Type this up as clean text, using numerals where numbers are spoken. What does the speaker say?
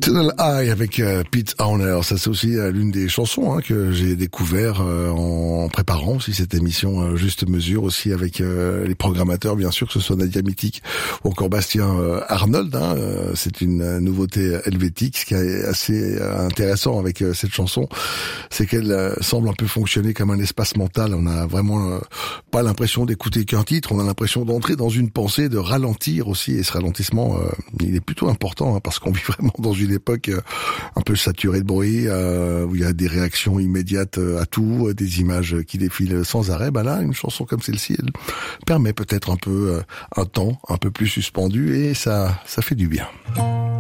Tunnel Eye avec Pete Horner, ça c'est aussi l'une des chansons que j'ai découvert en préparant aussi cette émission Juste Mesure, aussi avec les programmateurs bien sûr, que ce soit Nadia Mitic ou encore Bastien Arnold. C'est une nouveauté helvétique. Ce qui est assez intéressant avec cette chanson, c'est qu'elle semble un peu fonctionner comme un espace mental. On a vraiment pas l'impression d'écouter qu'un titre, on a l'impression d'entrer dans une pensée, de ralentir aussi, et ce ralentissement il est plutôt important parce qu'on vit vraiment dans une époque un peu saturée de bruit, où il y a des réactions immédiates à tout, des images qui défilent sans arrêt. Là, une chanson comme celle-ci, elle permet peut-être un peu un temps un peu plus suspendu, et ça fait du bien.